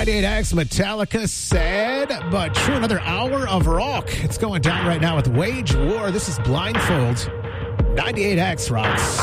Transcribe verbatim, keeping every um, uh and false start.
ninety-eight X Metallica, Sad but true. Another hour of rock. It's going down right now with Wage War. This is Blindfold. ninety-eight X rocks.